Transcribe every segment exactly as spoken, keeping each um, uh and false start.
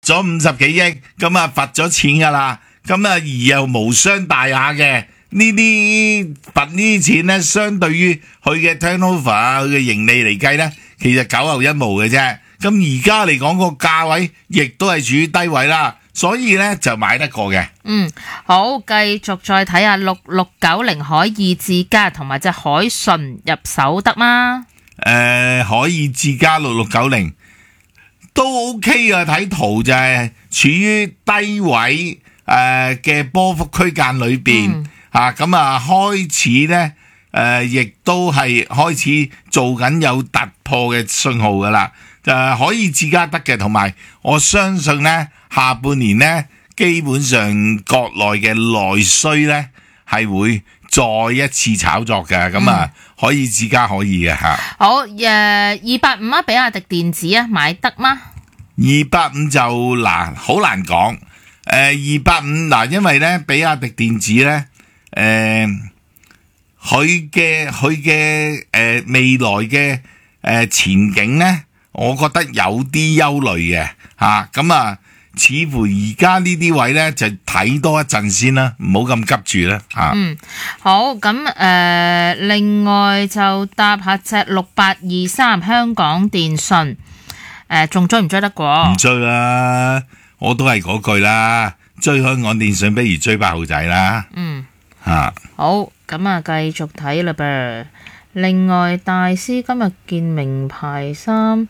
咗五十幾億，咁啊罰咗錢噶啦，咁啊而又無傷大雅嘅。呢啲罰呢啲錢咧，相對於佢嘅 turnover 啊，佢嘅盈利嚟計咧，其實九牛一毛嘅啫。咁而家嚟講個價位，亦都係處於低位啦，所以咧就買得過嘅。 嗯，好，繼續再睇下六六九零海爾智家同埋隻海信入手得嗎？ 誒、呃，海爾智家六六九零都 OK 啊，睇圖就係處於低位誒嘅波幅區間裏邊。嗯啊，咁啊，開始咧，誒、呃，亦都係開始做緊有突破嘅信號噶啦，就係可以自家得嘅，同埋我相信咧，下半年咧，基本上國內嘅內需咧係會再一次炒作嘅，咁、嗯、啊，可以自家可以嘅吓。 好，誒、呃，二八五啊，比亞迪電子啊，買得嗎？ 二八五就難，好難講。誒、呃，二八五嗱，因為咧，比亞迪電子咧。誒，佢嘅佢嘅誒未來嘅誒、呃、前景咧，我覺得有啲憂慮嘅吓，咁啊，似乎而家呢啲位咧就睇多一陣先啦，唔好咁急住啦吓。 嗯，好，咁誒、呃，另外就搭下隻六八二三香港電訊，誒、呃，仲追唔追得過？ 唔追啦，我都係嗰句啦，追香港電訊不如追八號仔啦。嗯。啊， 好，咁啊，繼續睇啦噃。另外，大師今日件名牌衫，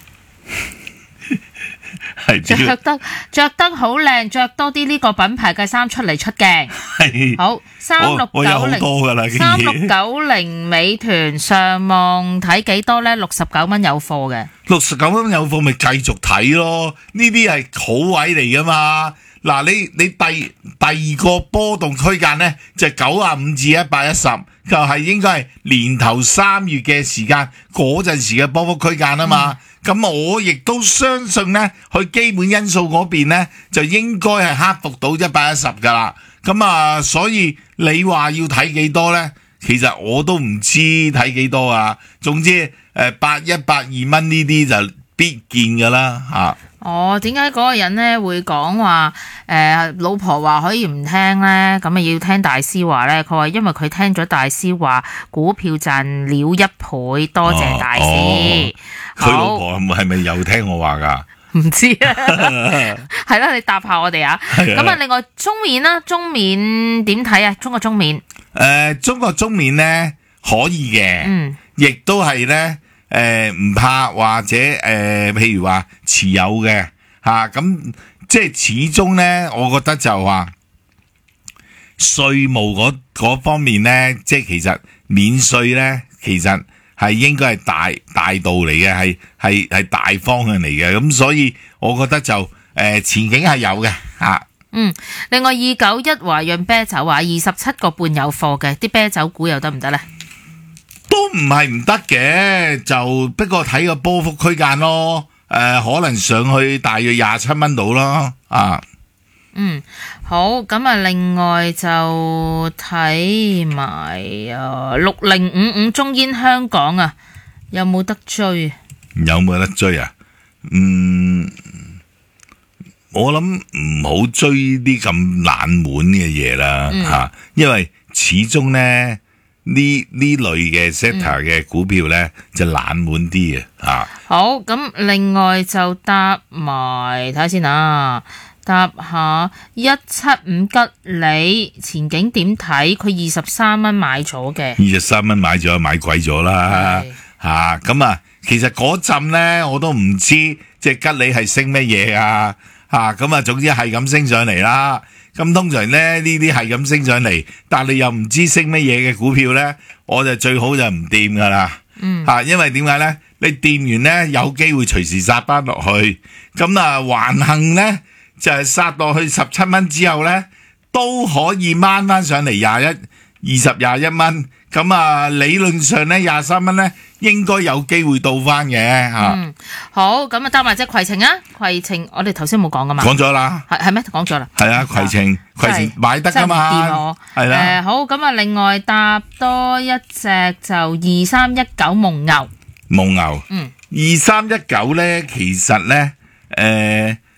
係着得着得好靚，着多啲呢個品牌嘅衫出嚟出鏡。係好，三六九零，三六九零美團上網睇幾多咧？六十九蚊有貨嘅， 六十九蚊有貨咪繼續睇咯。呢啲係好位嚟噶嘛。嗱，你你第第二個波動區間咧，就九啊五至一百一十，就係應該係年頭三月嘅時間嗰陣時嘅波幅區間啊嘛。咁、嗯、我亦都相信咧，佢基本因素嗰邊咧，就應該係克服到一百一十噶啦。咁啊，所以你話要睇幾多咧？其實我都唔知睇幾多啊。總之，誒，百一百二蚊呢啲就必見噶啦吓。 哦，點解嗰個人咧會講話誒老婆話可以唔聽咧？咁啊要聽大師話咧？佢話因為佢聽咗大師話股票賺了一倍，多謝大師。 佢、哦、老婆係咪又聽我話噶？ 唔知啊，係啦，你答下我哋啊。咁啊，另外中免啦，中免點睇啊？中國中免誒、 呃，中國中免咧可以嘅，嗯，亦都係咧。誒、呃，唔怕或者誒、呃，譬如話持有嘅吓，咁、啊、即係始終咧，我覺得就話稅務嗰嗰方面咧，即係其實免稅咧，其實係應該係大大道嚟嘅，係係係大方向嚟嘅，咁所以我覺得就誒、呃、前景係有嘅吓。啊、 嗯，另外二九一華潤啤酒話二十七個半有貨嘅，啲啤酒股又得唔得咧？ 都唔係唔得嘅，就不過睇個波幅區間咯。誒、呃，可能上去大約廿七蚊度咯。啊， 嗯，好，咁啊，另外就睇埋啊六零五五中煙香港啊，有冇得追？ 有冇得追啊？嗯，我諗唔好追啲咁冷門嘅嘢啦，吓、嗯啊，因為始終咧。呢呢類嘅 sector 嘅股票咧、嗯、就冷門啲嘅吓。 好，咁另外就搭埋睇下先啊，搭下一七五吉利前景點睇？佢二十三蚊買咗嘅， 二十三蚊買咗，買貴咗啦吓。咁啊，其實嗰陣咧我都唔知隻吉利係升乜嘢啊吓。咁啊，總之係咁升上嚟啦。咁通常咧呢啲係咁升上嚟，但係你又唔知升乜嘢嘅股票咧，我就最好就唔掂噶啦。嗯，吓，因為點解咧？你掂完咧，有機會隨時殺翻落去。咁啊，橫行咧就係殺落去十七蚊之後咧，都可以掹翻上嚟廿一、二十、廿一蚊。咁啊，理論上咧廿三蚊咧應該有機會到翻嘅吓。嗯， 好，咁啊搭埋隻攜程啊，攜程我哋頭先冇講噶嘛。 講咗啦。係係咩？講咗啦。係啊，攜程攜程買得噶嘛。係啦。誒，好，咁啊，另外搭多一隻就二三一九蒙牛。蒙牛。嗯。二三一九咧，其實咧，誒、呃，